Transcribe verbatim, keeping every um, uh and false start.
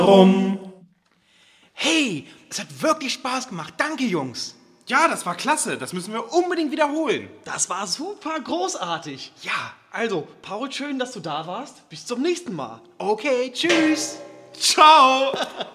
rum. Hey, es hat wirklich Spaß gemacht. Danke, Jungs. Ja, das war klasse. Das müssen wir unbedingt wiederholen. Das war super großartig. Ja, Also, Paul, schön, dass du da warst. Bis zum nächsten Mal. okay, tschüss. Ciao.